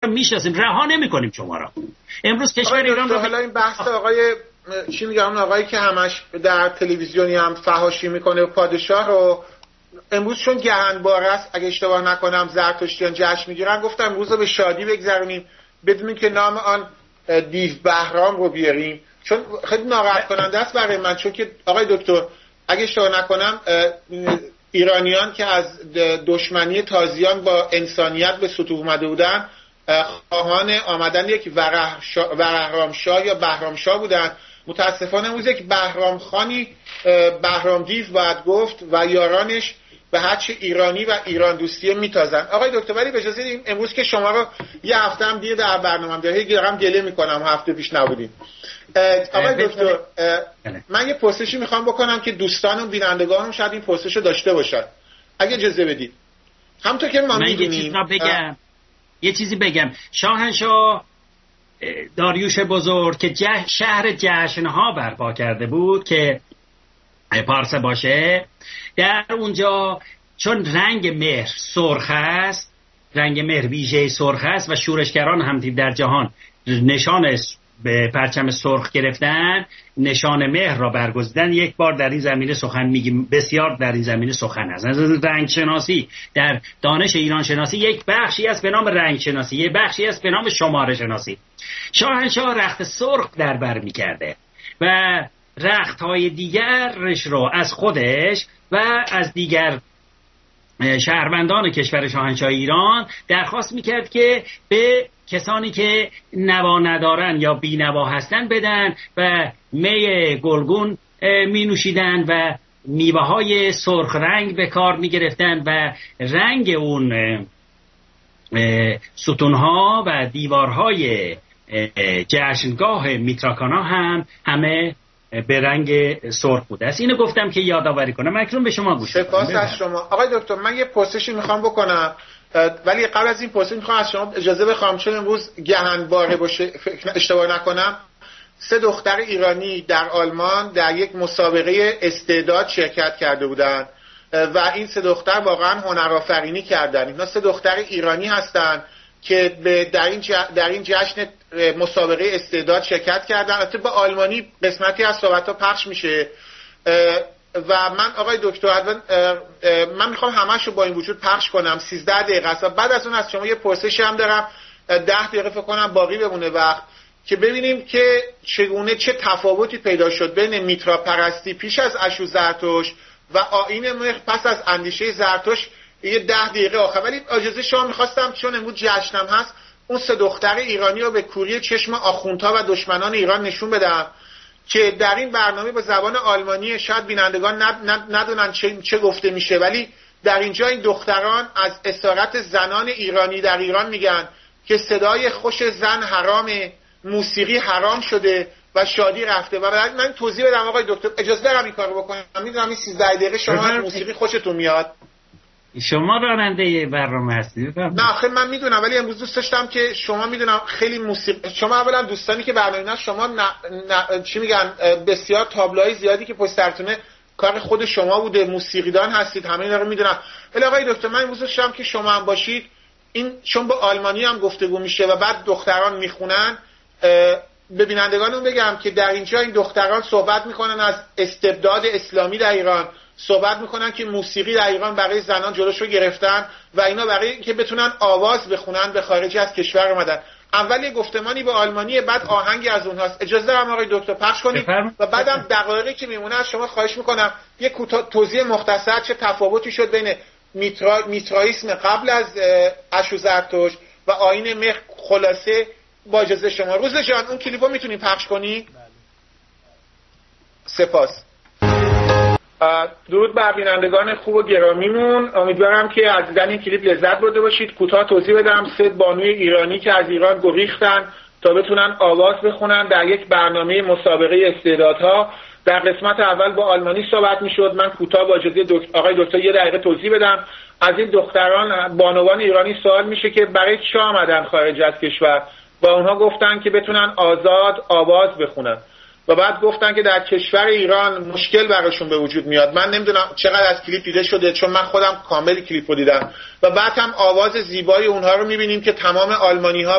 میشناسیم، رها نمی‌کنیم شما را. امروز کشور ایران رو حالا این بحث آقای چی میگم، آقایی که همش در تلویزیونی هم فحاشی میکنه پادشاه رو، امروز چون گهنبار است اگه اشتباه نکنم زرتشتیان جشن میگیرن، گفتم امروز رو به شادی بگذرونیم بدونیم که نام آن دیو بهرام رو بیاریم، چون خیلی ناراحت کننده است برای من. چون که آقای دکتر اگه اشتباه نکنم ایرانیان که از دشمنی تازیان با انسانیت به سطوح اومده بودن خواهان آمدن یک ورهرامشاه یا بهرامشاه بودن. متاسفانه امروز یک بهرام خانی، بهرام دیو باید گفت، و یارانش به هرچه ایرانی و ایران دوستی میتازن. آقای دکتر ولی به اجازه بدید امروز که شما رو یه هفته هم دیر در برنامه‌ام دارم گله میکنم هفته پیش نبودیم. آقای دکتر من یه پرسشی میخوام بکنم که دوستان و بینندگانم شاید این پرسشو داشته باشن، اگه اجازه بدید. همونطور که ما میدونیم یه چیزی بگم. شاهنشاه داریوش بزرگ که شهر جشنها برپا کرده بود که پارسه باشه، در اونجا چون رنگ مهر سرخ است، رنگ مهر ویژه سرخ است و شورشگران هم در جهان نشان به پرچم سرخ گرفتن، نشان مهر را برگزیدن. یک بار در این زمینه سخن میگیم، بسیار در این زمینه سخن هست. از رنگ شناسی در دانش ایران شناسی یک بخشی است به نام رنگ شناسی، یک بخشی است به نام شماره شناسی. شاهنشاه رخت سرخ در بر میکرده و رختهای دیگرش رو از خودش و از دیگر شهروندان کشور شاهنشاه ایران درخواست میکرد که به کسانی که نوا ندارن یا بی نوا هستن بدن و می گلگون می نوشیدن و میوه های سرخ رنگ به کار می گرفتن و رنگ اون ستونها و دیوارهای جشنگاه میتراکانا هم همه به رنگ سرخ بوده است. اینو گفتم که یادآوری کنم. اکنون به شما گوش می‌کنم. سپاس از شما. آقای دکتر من یه پرسشی میخوام بکنم، ولی قبل از این پرسش میخوام از شما اجازه بخوام، چون امروز گهنباره باشه اشتباه نکنم 3 دختر ایرانی در آلمان در یک مسابقه استعداد شرکت کرده بودند و این 3 دختر واقعا هنرآفرینی کردن. اینا 3 دختر ایرانی هستند که در این جشن مسابقه استعداد شرکت کردن. البته با آلمانی قسمتی از صحبت‌ها پخش میشه و من آقای دکتر من میخوام همه‌شو با این وجود پخش کنم. 13 دقیقه است و بعد از اون از شما یه پرسشی هم دارم 10 دقیقه فکر کنم باقی بمونه وقت، که ببینیم که چه تفاوتی پیدا شد بین میترا پرستی پیش از اشو زرتشت و آیین مهر پس از اندیشه زرتشت. یه 10 دقیقه آخر. ولی اجازه شما میخواستم چون امروز جشنم هست اون 3 دختر ایرانی رو به کوری چشم آخوندها و دشمنان ایران نشون بدم که در این برنامه با زبان آلمانی شاید بینندگان ندونن چه گفته میشه، ولی در اینجا این دختران از اسارت زنان ایرانی در ایران میگن که صدای خوش زن حرامه، موسیقی حرام شده و شادی رفته. و بعد من توضیح بدم آقای دکتر، اجازه دارم این کارو بکنم؟ میدونم این 13 دقیقه شما از موسیقی خوشتون میاد. شما راننده برنامه هستید؟ نه آخه من میدونم، ولی امروز دوست داشتم که شما میدونم خیلی موسیقی، شما اولا دوستانی که برنامه شما چی میگن بسیار تابلوهای زیادی که پشت سرتونه کار خود شما بوده، موسیقیدان هستید، همه اینا رو میدونم. ولی آقای دکتر من امروز داشتم که شما هم باشید، این چون با آلمانی هم گفتگو میشه و بعد دختران میخونن، به بینندگانم بگم که در اینجا این دختران صحبت میکنن از استبداد اسلامی در ایران، صحبت میکنن که موسیقی در ایران برای زنان جلوشو گرفتن و اینا برای اینکه بتونن آواز بخونن به خارج از کشور اومدن. اول یه گفتمانی با آلمانی، بعد آهنگی از اونهاست. اجازه دارم آقای دکتر پخش کنید و بعدم دقایقی که میمونه از شما خواهش میکنم یه توضیح مختصر چه تفاوتی شد بین میترائیسم قبل از اشو زرتشت و آیین مهر. خلاصه با اجازه شما روز جان اون کلیپو میتونی پخش کنی؟ سپاس. درود بر بینندگان خوب و گرامیمون، امیدوارم که از دیدن این کلیپ لذت برده باشید. کوتاه توضیح بدم 3 بانوی ایرانی که از ایران گریختن تا بتونن آواز بخونن در یک برنامه مسابقه استعدادها. در قسمت اول با آلمانی صحبت میشد، من کوتاه با اجازه آقای دکتر 1 دقیقه توضیح بدم. از این دختران بانوان ایرانی سوال میشه که برای چه آمدن خارج از کشور و اونها گفتن که بتونن آزاد آواز بخونن و بعد گفتن که در کشور ایران مشکل براشون به وجود میاد. من نمیدونم چقدر از کلیپ دیده شده چون من خودم کامل کلیپو دیدم و بعد هم آواز زیبای اونها رو میبینیم که تمام آلمانی ها